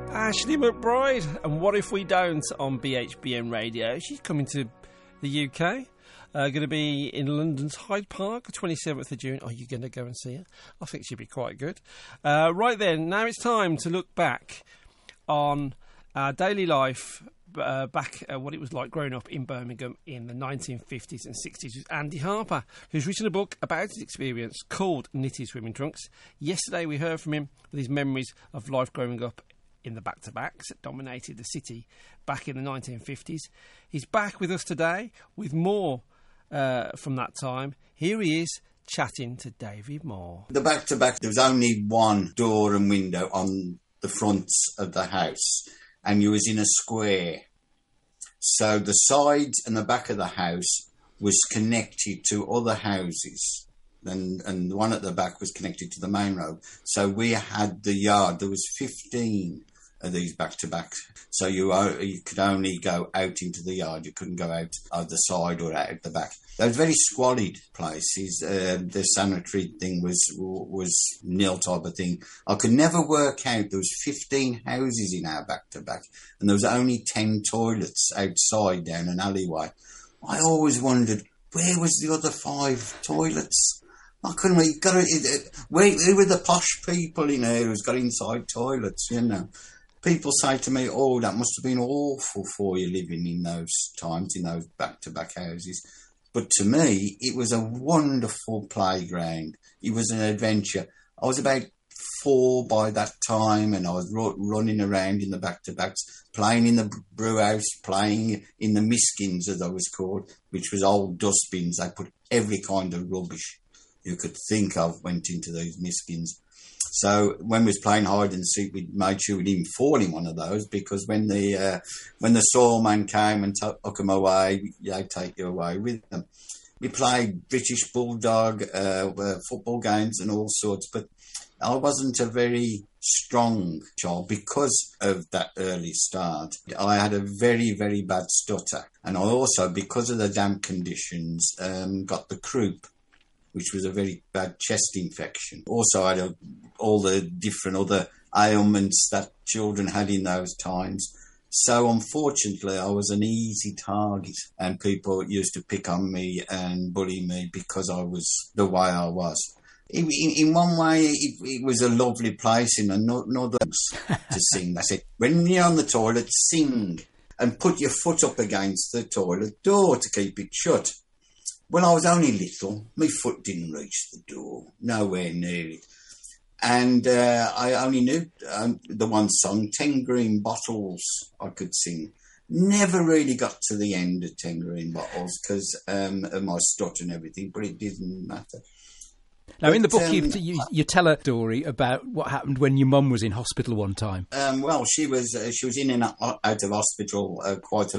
Ashley McBryde, and What If We Don't on BHBN Radio. She's coming to the UK. Going to be in London's Hyde Park, 27th of June. Are you going to go and see her? I think she'll be quite good. Right then, now it's time to look back on our daily life, what it was like growing up in Birmingham in the 1950s and 60s with Andy Harper, who's written a book about his experience called Knitted Swimming Trunks. Yesterday we heard from him with his memories of life growing up in the back-to-backs that dominated the city back in the 1950s. He's back with us today with more from that time. Here he is chatting to David Moore. The back-to-back, there was only one door and window on the front of the house, and you was in a square. So the sides and the back of the house was connected to other houses, and the one at the back was connected to the main road. So we had the yard. There was 15 of these back-to-backs. So you could only go out into the yard. You couldn't go out the side or out the back. They were very squalid places. The sanitary thing was nil type of thing. I could never work out. There was 15 houses in our back-to-back, and there was only 10 toilets outside down an alleyway. I always wondered, where was the other 5 toilets? I couldn't really who were the posh people in here who's got inside toilets, you know? People say to me, oh, that must have been awful for you living in those times, in those back-to-back houses. But to me, it was a wonderful playground. It was an adventure. I was about 4 by that time, and I was running around in the back-to-backs, playing in the brew house, playing in the miskins, as I was called, which was old dustbins. They put every kind of rubbish you could think of went into those miskins. So when we was playing hide and seek, we made sure we didn't fall in one of those, because when the soil man came and took them away, they'd take you away with them. We played British Bulldog, football games and all sorts, but I wasn't a very strong child because of that early start. I had a very, very bad stutter, and I also, because of the damp conditions, got the croup, which was a very bad chest infection. Also, I had all the different other ailments that children had in those times. So, unfortunately, I was an easy target, and people used to pick on me and bully me because I was the way I was. In one way, it was a lovely place in another to sing. They said, when you're on the toilet, sing, and put your foot up against the toilet door to keep it shut. When I was only little, my foot didn't reach the door, nowhere near it. And I only knew the one song, 10 Green Bottles, I could sing. Never really got to the end of 10 Green Bottles because of my stutter and everything, but it didn't matter. Now, in the book, you tell a story about what happened when your mum was in hospital one time. Well, she was in and out of hospital quite a